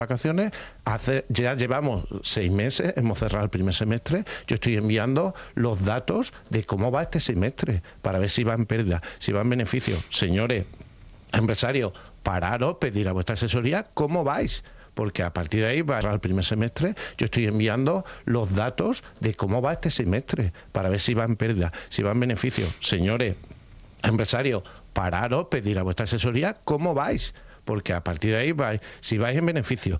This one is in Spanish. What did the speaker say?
vacaciones, ya llevamos 6 meses, hemos cerrado el primer semestre, yo estoy enviando los datos de cómo va este semestre, para ver si va en pérdida, si va en beneficio. Señores empresarios, pararos, pedir a vuestra asesoría cómo vais, porque a partir de ahí va el primer semestre, yo estoy enviando los datos de cómo va este semestre, para ver si va en pérdida, si va en beneficio. Señores empresarios, pararos, pedir a vuestra asesoría cómo vais, porque a partir de ahí vais, si vais en beneficio,